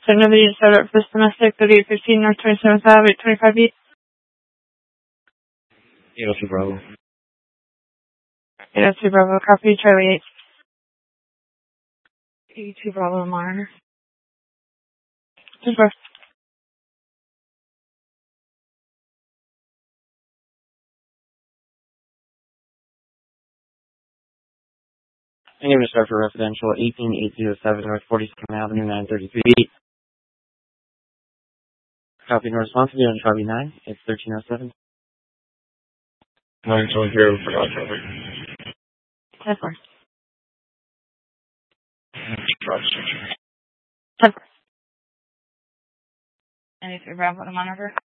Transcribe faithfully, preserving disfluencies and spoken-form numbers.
So nobody to start up for this domestic, thirty-eight fifteen North twenty-seventh Avenue, twenty-five feet. eight oh two Bravo. eight oh two Bravo, copy, Charlie eight. eight oh two Bravo, monitor. Just first. My name is Trevor Residential, eighteen eight oh seven North forty-second Avenue, nine thirty-three. Copy, no response to on Charlie nine. It's thirteen oh seven. nine twenty-three, forgot traffic. ten four. Drive section. ten four. eighty-three Bravo, the monitor.